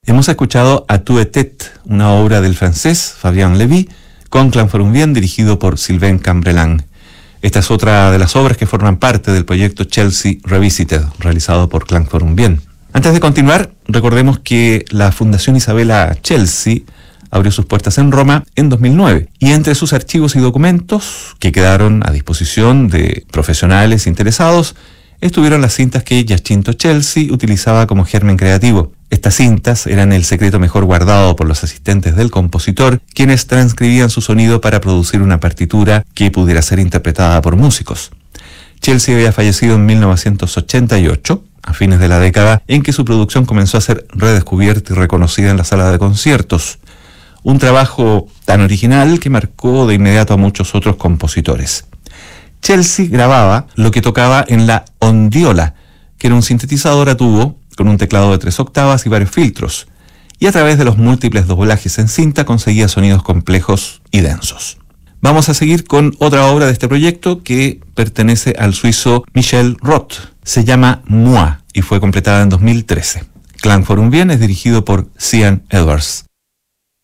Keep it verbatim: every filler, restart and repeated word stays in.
Hemos escuchado A tu etet, una obra del francés Fabien Lévy, con Clan Forumbien, dirigido por Sylvain Cambrelan. Esta es otra de las obras que forman parte del proyecto Chelsea Revisited, realizado por Clan Forumbien. Antes de continuar, recordemos que la Fundación Isabella Chelsea abrió sus puertas en Roma en dos mil nueve, y entre sus archivos y documentos que quedaron a disposición de profesionales interesados estuvieron las cintas que Giacinto Chelsea utilizaba como germen creativo. Estas cintas eran el secreto mejor guardado por los asistentes del compositor, quienes transcribían su sonido para producir una partitura que pudiera ser interpretada por músicos. Chelsea había fallecido en mil novecientos ochenta y ocho, a fines de la década en que su producción comenzó a ser redescubierta y reconocida en la sala de conciertos. Un trabajo tan original que marcó de inmediato a muchos otros compositores. Chelsea grababa lo que tocaba en la ondiola, que era un sintetizador a tubo con un teclado de tres octavas y varios filtros, y a través de los múltiples doblajes en cinta conseguía sonidos complejos y densos. Vamos a seguir con otra obra de este proyecto que pertenece al suizo Michel Roth. Se llama Moi y fue completada en dos mil trece. Clan Forumbien es dirigido por Cian Edwards.